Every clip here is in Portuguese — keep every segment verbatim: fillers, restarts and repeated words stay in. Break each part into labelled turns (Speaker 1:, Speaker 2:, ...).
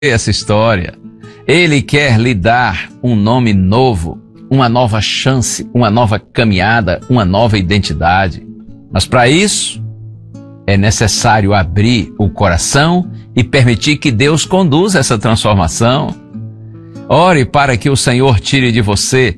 Speaker 1: essa história. Ele quer lhe dar um nome novo, uma nova chance, uma nova caminhada, uma nova identidade. Mas para isso, é necessário abrir o coração e permitir que Deus conduza essa transformação. Ore para que o Senhor tire de você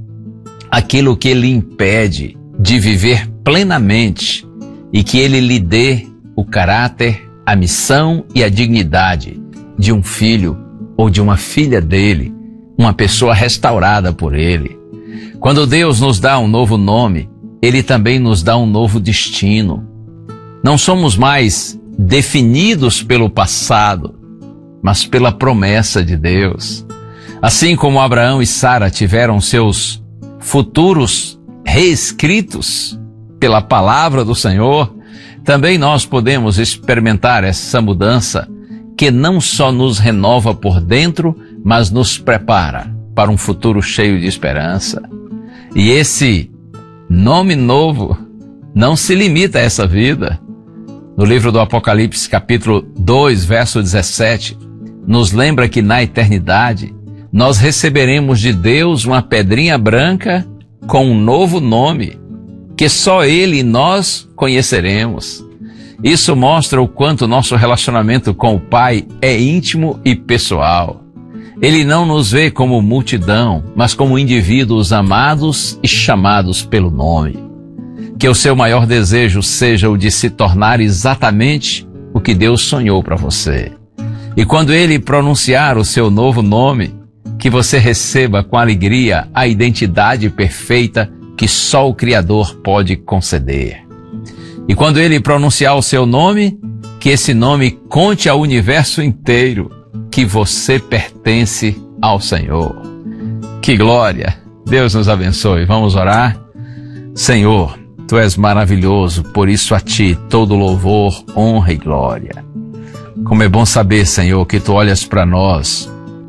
Speaker 1: aquilo que lhe impede de viver plenamente e que Ele lhe dê o caráter, a missão e a dignidade de um filho ou de uma filha dele, uma pessoa restaurada por Ele. Quando Deus nos dá um novo nome, Ele também nos dá um novo destino. Não somos mais definidos pelo passado, mas pela promessa de Deus. Assim como Abraão e Sara tiveram seus futuros reescritos pela palavra do Senhor, também nós podemos experimentar essa mudança que não só nos renova por dentro, mas nos prepara para um futuro cheio de esperança. E esse nome novo não se limita a essa vida. No livro do Apocalipse, capítulo dois, verso dezessete, nos lembra que na eternidade nós receberemos de Deus uma pedrinha branca com um novo nome, que só Ele e nós conheceremos. Isso mostra o quanto nosso relacionamento com o Pai é íntimo e pessoal. Ele não nos vê como multidão, mas como indivíduos amados e chamados pelo nome. Que o seu maior desejo seja o de se tornar exatamente o que Deus sonhou para você. E quando Ele pronunciar o seu novo nome, que você receba com alegria a identidade perfeita que só o Criador pode conceder. E quando Ele pronunciar o seu nome, que esse nome conte ao universo inteiro que você pertence ao Senhor. Que glória! Deus nos abençoe. Vamos orar? Senhor, Tu és maravilhoso, por isso a Ti todo louvor, honra e glória. Como é bom saber, Senhor, que Tu olhas para nós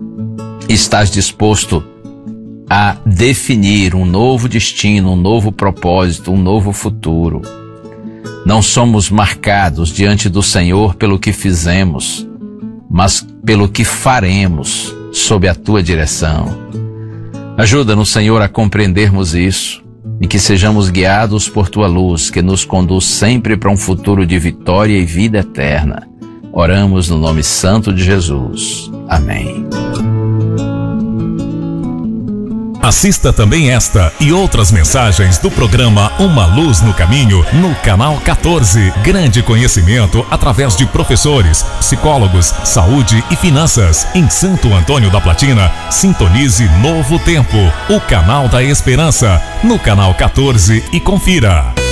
Speaker 1: e estás disposto a definir um novo destino, um novo propósito, um novo futuro. Não somos marcados diante do Senhor pelo que fizemos, mas pelo que faremos sob a Tua direção. Ajuda-nos, Senhor, a compreendermos isso e que sejamos guiados por Tua luz, que nos conduz sempre para um futuro de vitória e vida eterna. Oramos no nome santo de Jesus. Amém.
Speaker 2: Assista também esta e outras mensagens do programa Uma Luz no Caminho no canal quatorze. Grande conhecimento através de professores, psicólogos, saúde e finanças. Em Santo Antônio da Platina, sintonize Novo Tempo, o canal da esperança, no canal quatorze e confira.